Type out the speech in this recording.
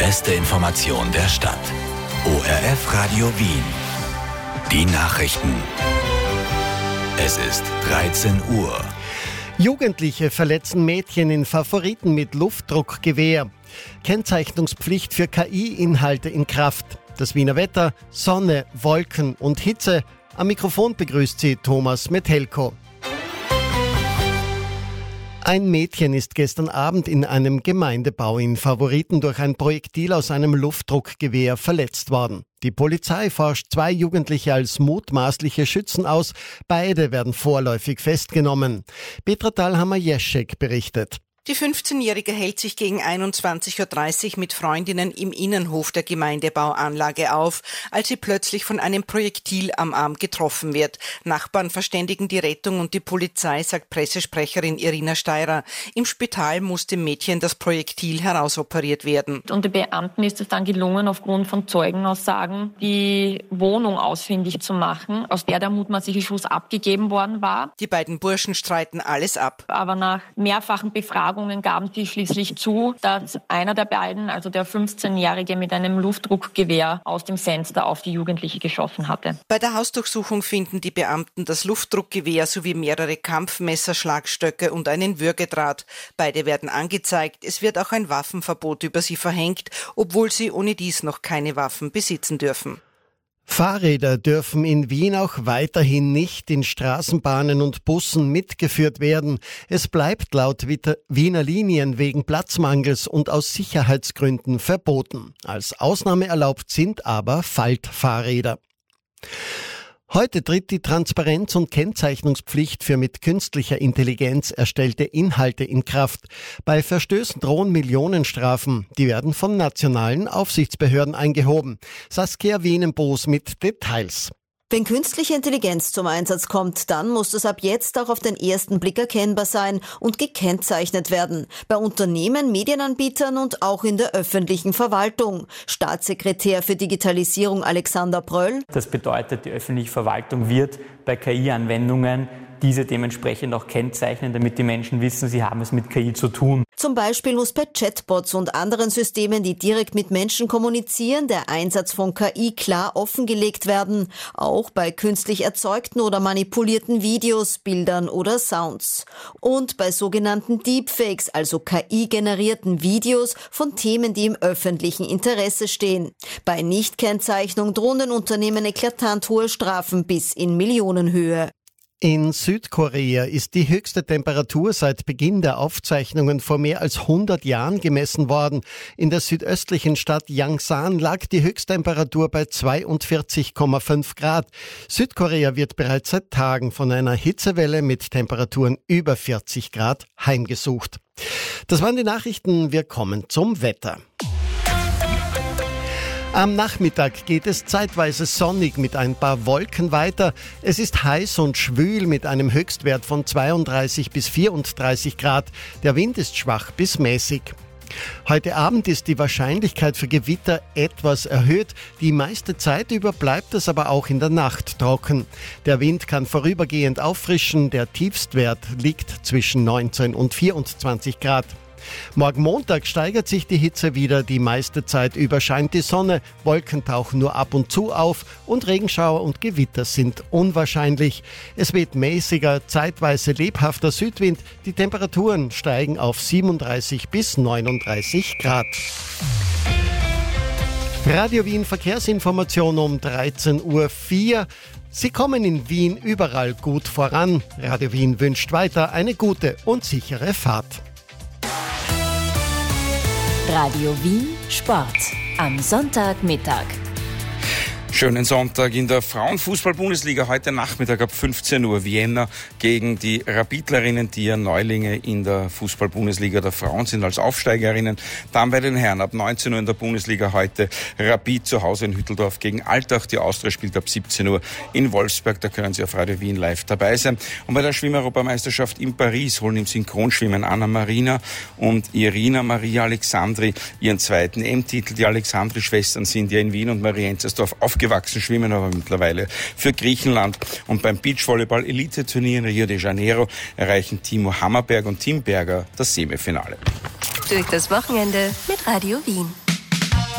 beste Information der Stadt. ORF Radio Wien. Die Nachrichten. Es ist 13 Uhr. Jugendliche verletzen Mädchen in Favoriten mit Luftdruckgewehr. Kennzeichnungspflicht für KI-Inhalte in Kraft. Das Wiener Wetter, Sonne, Wolken und Hitze. Am Mikrofon begrüßt sie Thomas Metelko. Ein Mädchen ist gestern Abend in einem Gemeindebau in Favoriten durch ein Projektil aus einem Luftdruckgewehr verletzt worden. Die Polizei forscht 2 Jugendliche als mutmaßliche Schützen aus. Beide werden vorläufig festgenommen. Petra Thalhammer-Jeschek berichtet. Die 15-Jährige hält sich gegen 21.30 Uhr mit Freundinnen im Innenhof der Gemeindebauanlage auf, als sie plötzlich von einem Projektil am Arm getroffen wird. Nachbarn verständigen die Rettung und die Polizei, sagt Pressesprecherin Irina Steirer. Im Spital muss dem Mädchen das Projektil herausoperiert werden. Und den Beamten ist es dann gelungen, aufgrund von Zeugenaussagen die Wohnung ausfindig zu machen, aus der mutmaßliche Schuss abgegeben worden war. Die beiden Burschen streiten alles ab. Aber nach mehrfachen Befragungen gaben sie schließlich zu, dass einer der beiden, also der 15-Jährige, mit einem Luftdruckgewehr aus dem Fenster auf die Jugendliche geschossen hatte. Bei der Hausdurchsuchung finden die Beamten das Luftdruckgewehr sowie mehrere Kampfmesser, Schlagstöcke und einen Würgedraht. Beide werden angezeigt. Es wird auch ein Waffenverbot über sie verhängt, obwohl sie ohne dies noch keine Waffen besitzen dürfen. Fahrräder dürfen in Wien auch weiterhin nicht in Straßenbahnen und Bussen mitgeführt werden. Es bleibt laut Wiener Linien wegen Platzmangels und aus Sicherheitsgründen verboten. Als Ausnahme erlaubt sind aber Faltfahrräder. Heute tritt die Transparenz- und Kennzeichnungspflicht für mit künstlicher Intelligenz erstellte Inhalte in Kraft. Bei Verstößen drohen Millionenstrafen. Die werden von nationalen Aufsichtsbehörden eingehoben. Saskia Wienenboos mit Details. Wenn künstliche Intelligenz zum Einsatz kommt, dann muss es ab jetzt auch auf den ersten Blick erkennbar sein und gekennzeichnet werden. Bei Unternehmen, Medienanbietern und auch in der öffentlichen Verwaltung. Staatssekretär für Digitalisierung Alexander Bröll. Das bedeutet, die öffentliche Verwaltung wird bei KI-Anwendungen diese dementsprechend auch kennzeichnen, damit die Menschen wissen, sie haben es mit KI zu tun. Zum Beispiel muss bei Chatbots und anderen Systemen, die direkt mit Menschen kommunizieren, der Einsatz von KI klar offengelegt werden. Auch bei künstlich erzeugten oder manipulierten Videos, Bildern oder Sounds. Und bei sogenannten Deepfakes, also KI-generierten Videos von Themen, die im öffentlichen Interesse stehen. Bei Nichtkennzeichnung drohen den Unternehmen eklatant hohe Strafen bis in Millionenhöhe. In Südkorea ist die höchste Temperatur seit Beginn der Aufzeichnungen vor mehr als 100 Jahren gemessen worden. In der südöstlichen Stadt Yangsan lag die Höchsttemperatur bei 42,5 Grad. Südkorea wird bereits seit Tagen von einer Hitzewelle mit Temperaturen über 40 Grad heimgesucht. Das waren die Nachrichten. Wir kommen zum Wetter. Am Nachmittag geht es zeitweise sonnig mit ein paar Wolken weiter. Es ist heiß und schwül mit einem Höchstwert von 32 bis 34 Grad. Der Wind ist schwach bis mäßig. Heute Abend ist die Wahrscheinlichkeit für Gewitter etwas erhöht. Die meiste Zeit über bleibt es aber auch in der Nacht trocken. Der Wind kann vorübergehend auffrischen. Der Tiefstwert liegt zwischen 19 und 24 Grad. Morgen Montag steigert sich die Hitze wieder, die meiste Zeit über scheint die Sonne, Wolken tauchen nur ab und zu auf und Regenschauer und Gewitter sind unwahrscheinlich. Es weht mäßiger, zeitweise lebhafter Südwind, die Temperaturen steigen auf 37 bis 39 Grad. Radio Wien Verkehrsinformation um 13.04 Uhr. Sie kommen in Wien überall gut voran. Radio Wien wünscht weiter eine gute und sichere Fahrt. Radio Wien Sport am Sonntagmittag. Schönen Sonntag in der Frauenfußball-Bundesliga. Heute Nachmittag ab 15 Uhr Vienna gegen die Rapidlerinnen, die ja Neulinge in der Fußball-Bundesliga der Frauen sind als Aufsteigerinnen. Dann bei den Herren ab 19 Uhr in der Bundesliga heute Rapid zu Hause in Hütteldorf gegen Altach. Die Austria spielt ab 17 Uhr in Wolfsberg. Da können Sie auf Radio Wien live dabei sein. Und bei der Schwimmeuropameisterschaft in Paris holen im Synchronschwimmen Anna Marina und Irina Maria Alexandri ihren zweiten M-Titel. Die Alexandri-Schwestern sind ja in Wien und Marienzersdorf aufgewachsen, schwimmen aber mittlerweile für Griechenland. Und beim Beachvolleyball-Elite-Turnier in Rio de Janeiro erreichen Timo Hammerberg und Tim Berger das Semifinale. Durch das Wochenende mit Radio Wien.